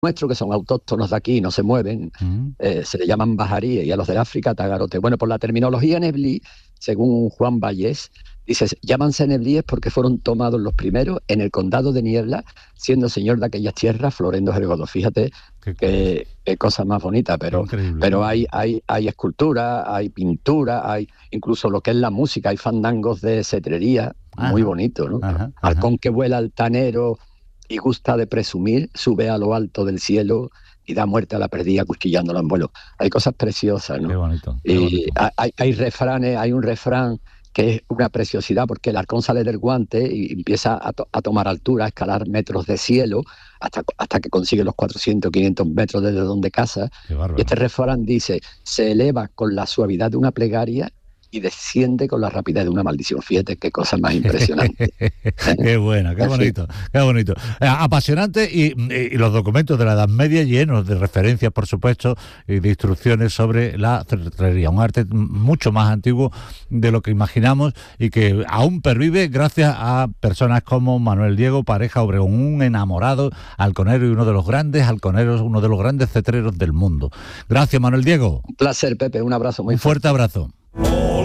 nuestros, que son autóctonos de aquí, no se mueven, se le llaman bajaríes, y a los del África tagarote. Bueno, por la terminología neblí, según Juan Vallés, dice, llámanse neblíes porque fueron tomados los primeros en el condado de Niebla, siendo señor de aquellas tierras Florendo Gergodo. Fíjate qué cosa más bonita, pero hay escultura, hay pintura, hay incluso lo que es la música, hay fandangos de cetrería, muy bonito, ¿no? Halcón que vuela altanero y gusta de presumir, sube a lo alto del cielo y da muerte a la perdida cuchillándola en vuelo. Hay cosas preciosas, ¿no? Qué bonito. Y hay refranes, hay un refrán que es una preciosidad, porque el halcón sale del guante y empieza a tomar altura, a escalar metros de cielo, hasta que consigue los 400, 500 metros desde donde caza. Y este refrán dice, se eleva con la suavidad de una plegaria y desciende con la rapidez de una maldición. Fíjate qué cosa más impresionante. Qué bueno, qué bonito, qué bonito. Apasionante, y los documentos de la Edad Media llenos de referencias, por supuesto, y de instrucciones sobre la cetrería, un arte mucho más antiguo de lo que imaginamos y que aún pervive gracias a personas como Manuel Diego Pareja Obregón, un enamorado halconero y uno de los grandes halconeros, uno de los grandes cetreros del mundo. Gracias, Manuel Diego. Un placer, Pepe, un abrazo muy fuerte. Un fuerte abrazo.